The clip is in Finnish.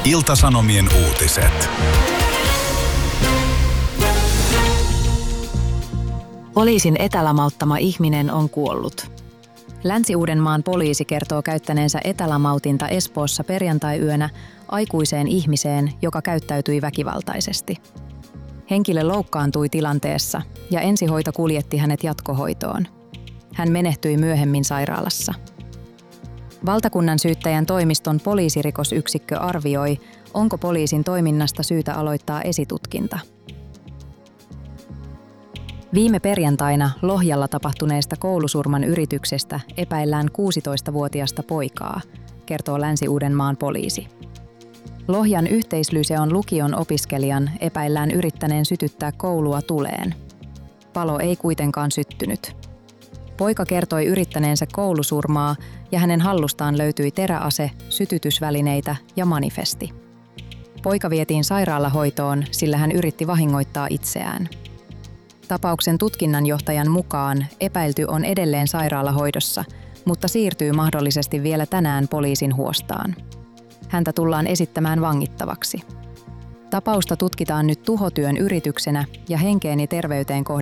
Ilta-Sanomien uutiset. Poliisin etälamauttama ihminen on kuollut. Länsi-Uudenmaan poliisi kertoo käyttäneensä etälamautinta Espoossa perjantai-yönä aikuiseen ihmiseen, joka käyttäytyi väkivaltaisesti. Henkilö loukkaantui tilanteessa ja ensihoito kuljetti hänet jatkohoitoon. Hän menehtyi myöhemmin sairaalassa. Valtakunnan syyttäjän toimiston poliisirikosyksikkö arvioi, onko poliisin toiminnasta syytä aloittaa esitutkinta. Viime perjantaina Lohjalla tapahtuneesta koulusurman yrityksestä epäillään 16-vuotiasta poikaa, kertoo Länsi-Uudenmaan poliisi. Lohjan Yhteislyseon lukion opiskelijan epäillään yrittäneen sytyttää koulua tuleen. Palo ei kuitenkaan syttynyt. Poika kertoi yrittäneensä koulusurmaa ja hänen hallustaan löytyi teräase, sytytysvälineitä ja manifesti. Poika vietiin sairaalahoitoon, sillä hän yritti vahingoittaa itseään. Tapauksen tutkinnanjohtajan mukaan epäilty on edelleen sairaalahoidossa, mutta siirtyy mahdollisesti vielä tänään poliisin huostaan. Häntä tullaan esittämään vangittavaksi. Tapausta tutkitaan nyt tuhotyön yrityksenä ja henkeen ja terveyteen